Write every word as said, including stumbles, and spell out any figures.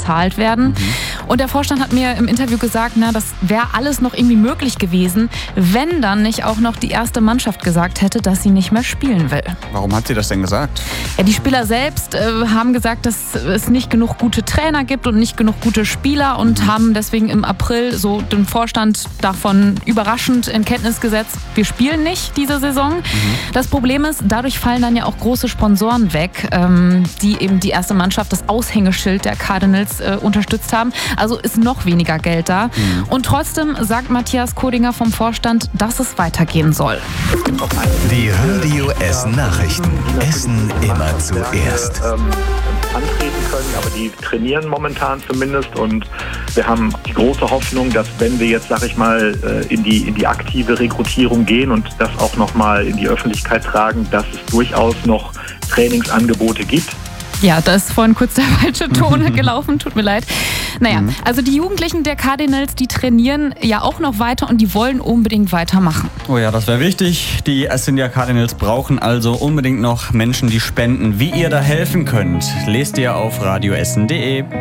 bezahlt werden. Mhm. Und der Vorstand hat mir im Interview gesagt, na, das wäre alles noch irgendwie möglich gewesen, wenn dann nicht auch noch die erste Mannschaft gesagt hätte, dass sie nicht mehr spielen will. Warum hat sie das denn gesagt? Ja, die Spieler selbst äh, haben gesagt, dass es nicht genug gute Trainer gibt und nicht genug gute Spieler und mhm. haben deswegen im April so den Vorstand davon überraschend in Kenntnis gesetzt, wir spielen nicht diese Saison. Mhm. Das Problem ist, dadurch fallen dann ja auch große Sponsoren weg, ähm, die eben die erste Mannschaft, das Aushängeschild der Cardinals äh, unterstützt haben. Also ist noch weniger Geld da. Mhm. Und trotzdem sagt Matthias Kodinger vom Vorstand, dass es weitergehen soll. Die Radio Essen Nachrichten. Essen immer zuerst. Ähm, antreten können, aber die trainieren momentan zumindest und wir haben die große Hoffnung, dass wenn wir jetzt, sag ich mal, in die, in die aktive Rekrutierung gehen und das auch nochmal in die Öffentlichkeit tragen, dass es durchaus noch Trainingsangebote gibt. Ja, da ist vorhin kurz der falsche Ton gelaufen, tut mir leid. Naja, mhm. also die Jugendlichen der Cardinals, die trainieren ja auch noch weiter und die wollen unbedingt weitermachen. Oh ja, das wäre wichtig. Die Assindia Cardinals brauchen also unbedingt noch Menschen, die spenden. Wie ihr da helfen könnt, lest ihr auf radioessen punkt de.